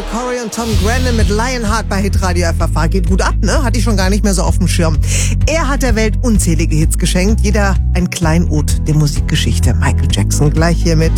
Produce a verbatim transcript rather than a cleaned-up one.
Corey und Tom Grennan mit Lionheart bei Hitradio F F H. Geht gut ab, ne? Hatte ich schon gar nicht mehr so auf dem Schirm. Er hat der Welt unzählige Hits geschenkt. Jeder ein Kleinod der Musikgeschichte. Michael Jackson gleich hier mit